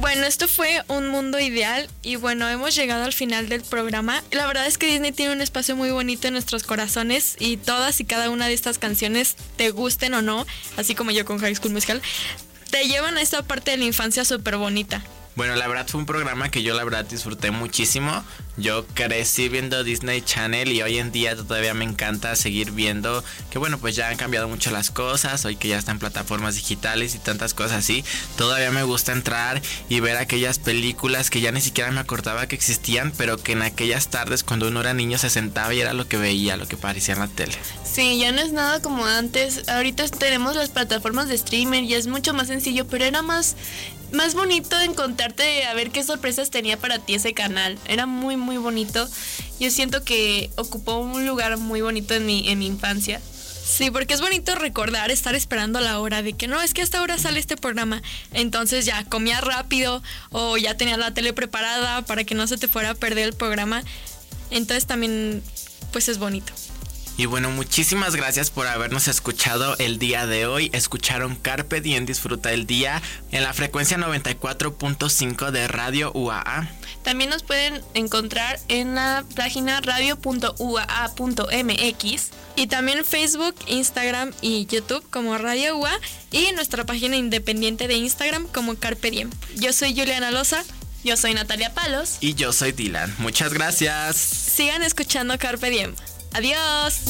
Bueno, esto fue Un Mundo Ideal y bueno, hemos llegado al final del programa. La verdad es que Disney tiene un espacio muy bonito en nuestros corazones y todas y cada una de estas canciones, te gusten o no, así como yo con High School Musical, te llevan a esta parte de la infancia súper bonita. Bueno, la verdad fue un programa que yo la verdad disfruté muchísimo. Yo crecí viendo Disney Channel y hoy en día todavía me encanta seguir viendo que bueno, pues ya han cambiado mucho las cosas, hoy que ya están plataformas digitales y tantas cosas así, todavía me gusta entrar y ver aquellas películas que ya ni siquiera me acordaba que existían, pero que en aquellas tardes cuando uno era niño se sentaba y era lo que veía, lo que aparecía en la tele. Sí, ya no es nada como antes. Ahorita tenemos las plataformas de streamer y es mucho más sencillo, pero era más bonito encontrarte a ver qué sorpresas tenía para ti ese canal. Era muy bonito. Yo siento que ocupó un lugar muy bonito en mi infancia. Sí, porque es bonito recordar, estar esperando la hora de que no, es que a esta hora sale este programa. Entonces ya comías rápido o ya tenías la tele preparada para que no se te fuera a perder el programa. Entonces también pues es bonito. Y bueno, muchísimas gracias por habernos escuchado el día de hoy. Escucharon Carpe Diem, disfruta el día en la frecuencia 94.5 de Radio UAA. También nos pueden encontrar en la página radio.uaa.mx. Y también Facebook, Instagram y YouTube como Radio UA y nuestra página independiente de Instagram como Carpe Diem. Yo soy Juliana Loza. Yo soy Natalia Palos. Y yo soy Dylan. Muchas gracias. Sigan escuchando Carpe Diem. Adiós.